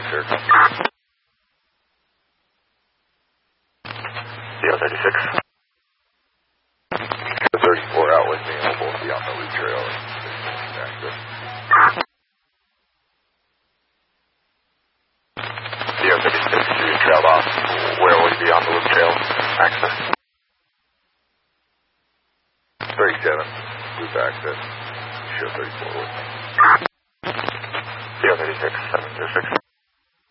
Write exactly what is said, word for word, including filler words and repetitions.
sir. D O thirty-six. thirty-four out with me, and we'll both be on the loop trail. Access. D O thirty-six, you trailed off. Where will you be on the loop trail? Access. thirty-seven, loop access. Show thirty-four with me. D O thirty-six, seven zero six.